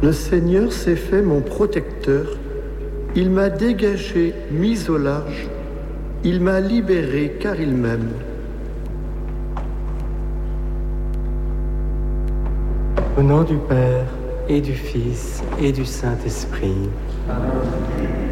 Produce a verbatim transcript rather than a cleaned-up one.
Le Seigneur s'est fait mon protecteur. Il m'a dégagé, mis au large. Il m'a libéré car il m'aime. Au nom du Père et du Fils et du Saint-Esprit. Amen.